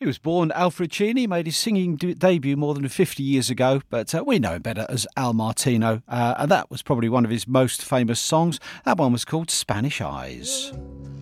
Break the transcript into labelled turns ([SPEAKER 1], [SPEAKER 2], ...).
[SPEAKER 1] He was born Alfred Cheney, made his singing debut more than 50 years ago, but we know him better as Al Martino, and that was probably one of his most famous songs. That one was called Spanish Eyes.